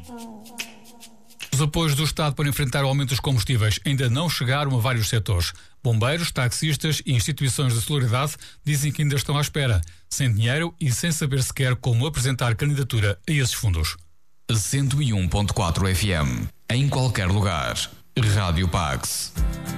Os apoios do Estado para enfrentar o aumento dos combustíveis ainda não chegaram a vários setores. Bombeiros, taxistas e instituições de solidariedade dizem que ainda estão à espera, sem dinheiro e sem saber sequer como apresentar candidatura a esses fundos. 101.4 FM. Em qualquer lugar. Rádio Pax.